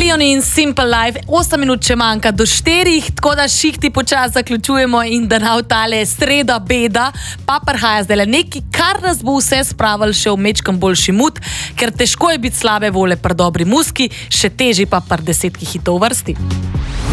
Leon in Simple Life, 8 minut če manjka do 4, tako da šihti počas zaključujemo in da nav tale sreda beda, pa prihaja zdaj nekaj, kar nas bo vse spravil še v mečkam boljši mut, ker težko je biti slabe vole pri dobri muski, še težji pa pri 10 hitov vrsti.